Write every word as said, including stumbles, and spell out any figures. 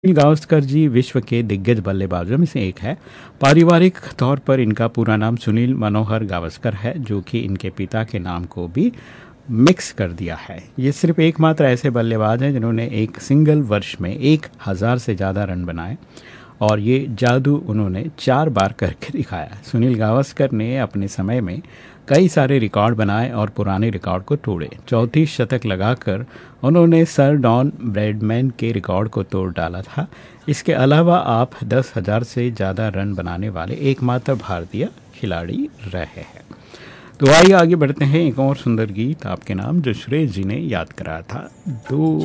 सुनील गावस्कर जी विश्व के दिग्गज बल्लेबाजों में से एक है। पारिवारिक तौर पर इनका पूरा नाम सुनील मनोहर गावस्कर है, जो कि इनके पिता के नाम को भी मिक्स कर दिया है। ये सिर्फ एकमात्र ऐसे बल्लेबाज हैं जिन्होंने एक सिंगल वर्ष में एक हज़ार से ज़्यादा रन बनाए और ये जादू उन्होंने चार बार करके दिखाया। सुनील गावस्कर ने अपने समय में कई सारे रिकॉर्ड बनाए और पुराने रिकॉर्ड को तोड़े। चौंतीस शतक लगाकर उन्होंने सर डॉन ब्रैडमैन के रिकॉर्ड को तोड़ डाला था। इसके अलावा आप दस हज़ार से ज़्यादा रन बनाने वाले एकमात्र भारतीय खिलाड़ी रहे हैं। तो आइए आगे बढ़ते हैं। एक और सुंदर गीत आपके नाम जो सुरेश जी ने याद कराया था। दो